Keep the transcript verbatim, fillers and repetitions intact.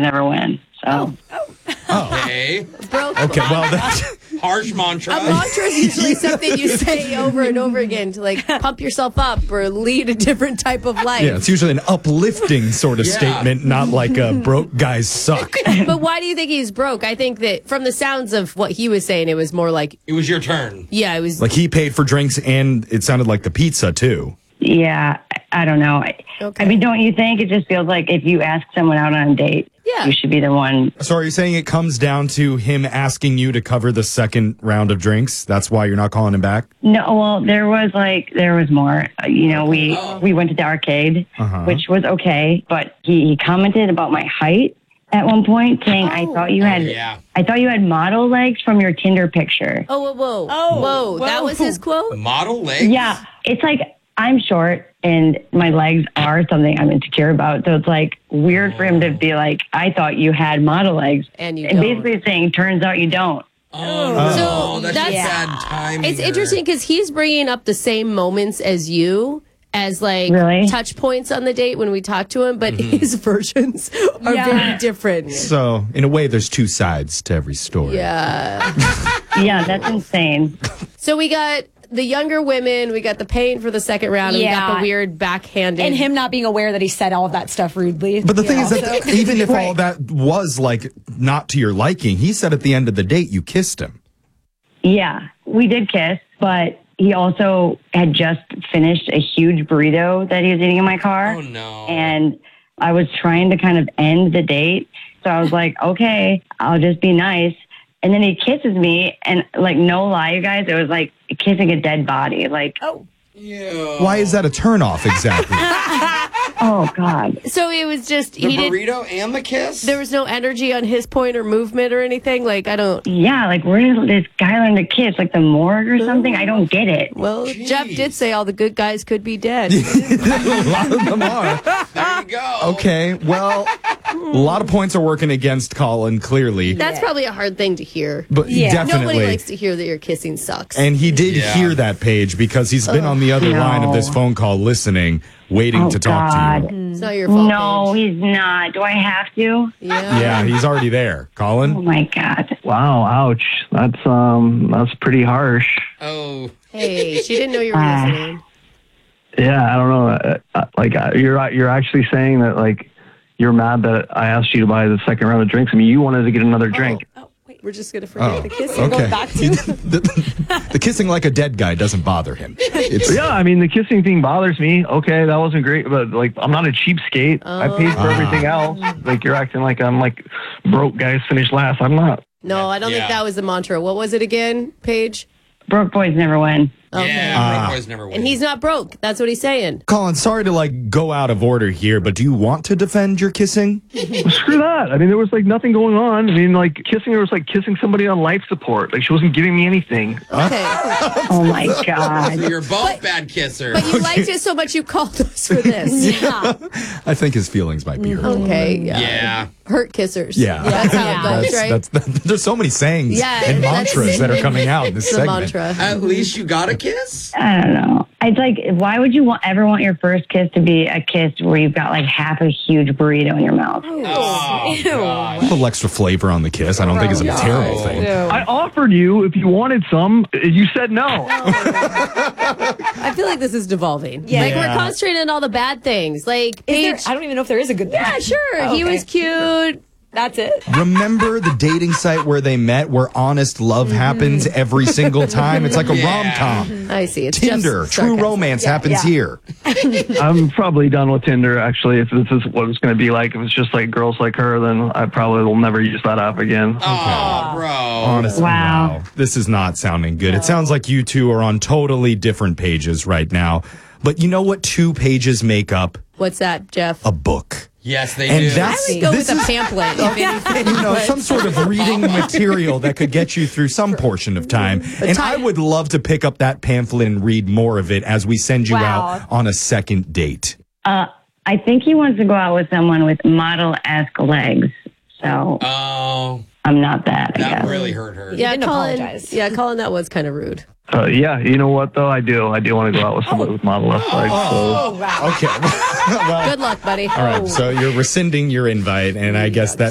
never win. So. Okay. Broke. Okay, well, that's... Harsh mantra. A mantra is usually something you say over and over again to like pump yourself up or lead a different type of life. Yeah, it's usually an uplifting sort of Yeah. statement, not like a broke guys suck. But why do you think he's broke? I think that from the sounds of what he was saying, it was more like, It was your turn. yeah, it was Like he paid for drinks and it sounded like the pizza too. Yeah, I, I don't know. I, Okay. I mean, don't you think it just feels like if you ask someone out on a date, Yeah. you should be the one? So are you saying it comes down to him asking you to cover the second round of drinks? That's why you're not calling him back? No, well, there was like there was more. Uh, you know, we we went to the arcade, Uh-huh. which was okay, but he, he commented about my height at one point, saying I thought you had yeah. I thought you had model legs from your Tinder picture. oh, whoa, whoa, Oh, whoa, whoa. that was his quote? Model legs? Yeah, it's like I'm short and my legs are something I'm insecure about. So it's like weird for him to be like, I thought you had model legs. And you and don't. basically saying, turns out you don't. Oh, no. So that's, that's- bad timing. It's interesting because he's bringing up the same moments as you as like Really? touch points on the date when we talk to him, but his versions are Yeah. very different. So in a way, there's two sides to every story. Yeah. Yeah, that's insane. So we got the younger women, we got the paying for the second round, and we got Yeah. the weird backhanded. And him not being aware that he said all of that stuff rudely. But the thing Yeah. is that even if all that was like not to your liking, he said at the end of the date you kissed him. Yeah, we did kiss, but he also had just finished a huge burrito that he was eating in my car. Oh, no. And I was trying to kind of end the date. So I was like, okay, I'll just be nice. And then he kisses me, and like, no lie, you guys, it was like kissing a dead body. Like, Oh. Ew. Why is that a turnoff exactly? oh God. so it was just, The he did burrito and the kiss? there was no energy on his point or movement or anything. Like, I don't, Yeah, like, where did this guy learn to kiss? Like the morgue or something? I don't get it. well, Jeez. Jeff did say all the good guys could be dead. A lot of them are. There you go. Okay, well, a lot of points are working against Colin, clearly. That's probably a hard thing to hear. But Yeah. definitely. Nobody likes to hear that your kissing sucks. And he did Yeah. hear that, Paige, because he's been on the other no. line of this phone call listening, waiting Oh, to talk God. to you. it's not your fault. No, Paige. he's not. Do I have to? Yeah. Yeah, he's already there. Oh Colin? my God. Wow, ouch. That's um that's pretty harsh. Oh. Hey, she didn't know you were Ah. listening. Yeah, I don't know. Uh, uh, like uh, you're you're actually saying that like you're mad that I asked you to buy the second round of drinks. I mean, you wanted to get another drink. Oh, wait. We're just going to forget Oh, the kissing. okay. Go back to- the, the kissing like a dead guy doesn't bother him. It's, Yeah, I mean the kissing thing bothers me. Okay, that wasn't great, but like I'm not a cheapskate. I paid for everything else. Like you're acting like I'm like broke guys finish last. I'm not. No, I don't Yeah. think that was the mantra. What was it again, Paige? Broke boys never win. Yeah, Ah. broke boys never win. And he's not broke. That's what he's saying. Colin, sorry to like go out of order here, but do you want to defend your kissing? Well, screw that. I mean, there was like nothing going on. I mean, like kissing her was like kissing somebody on life support. Like she wasn't giving me anything. Okay. Oh my God. So you're both bad kissers. But you liked it so much you called us for this. Yeah. I think his feelings might be hurt. Okay. Yeah. yeah. Hurt kissers. Yeah. That's how it goes, That's, right? that's, that, there's so many sayings Yeah, and that's- mantras that are coming out in this the segment. mantra. At least you got a kiss? I don't know. It's like, why would you want, ever want your first kiss to be a kiss where you've got like half a huge burrito in your mouth? Oh, gosh. A little extra flavor on the kiss. I don't think it's a terrible thing. I offered you if you wanted some. You said no. I feel like this is devolving. Yeah. Like, we're Yeah. concentrating on all the bad things. Like, Is there, Paige, I don't even know if there is a good yeah, sure. He Okay. was cute. That's it. Remember the dating site where they met, where honest love happens every single time? It's like a Yeah. rom-com. I see. It's Tinder, just true sarcasm. romance happens yeah. here. I'm probably done with Tinder, actually. If this is what it's going to be like, if it's just like girls like her, then I probably will never use that app again. Oh, bro. Honestly, Wow. wow. This is not sounding good. It sounds like you two are on totally different pages right now. But you know what two pages make up? What's that, Jeff? A book. Yes, they And do. that's I would go this with a is, pamphlet, if anything. you know, some sort of reading material that could get you through some portion of time. And I would love to pick up that pamphlet and read more of it as we send you Wow. out on a second date. Uh, I think he wants to go out with someone with model-esque legs. So Oh, I'm not that, I that guess. really hurt her. Yeah, didn't Colin. apologize. Yeah, Colin, that was kind of rude. Uh, yeah, you know what, though? I do. I do want to go out with somebody with model F legs. So. Oh, wow. Okay. well, Good luck, buddy. all right. So you're rescinding your invite, and I guess that